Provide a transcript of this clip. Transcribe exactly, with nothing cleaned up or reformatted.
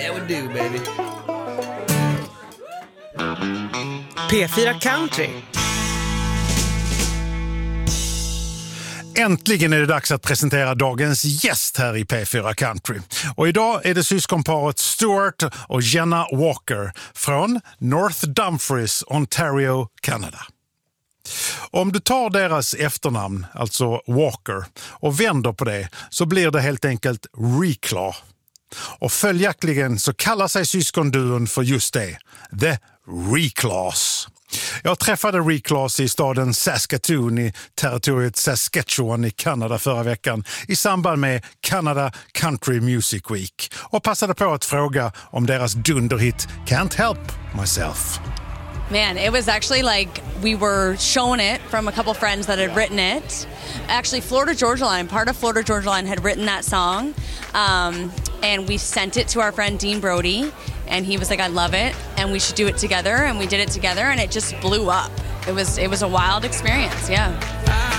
Yeah, we do, baby. P fyra Country. Äntligen är det dags att presentera dagens gäst här i P fyra Country. Och idag är det syskonparet Stuart och Jenna Walker från North Dumfries, Ontario, Kanada. Om du tar deras efternamn, alltså Walker, och vänder på det så blir det helt enkelt Reclaw. Och följaktligen så kallar sig syskonduon för just det, The Reclaws. Jag träffade Reclaws i staden Saskatoon i territoriet Saskatchewan i Kanada förra veckan i samband med Canada Country Music Week och passade på att fråga om deras dunderhit Can't Help Myself. Man, it was actually like we were shown it from a couple friends that had written it. Actually, Florida Georgia Line, part of Florida Georgia Line had written that song. Um, and we sent it to our friend Dean Brody. And he was like, I love it. And we should do it together. And we did it together. And it just blew up. It was, it was a wild experience, yeah.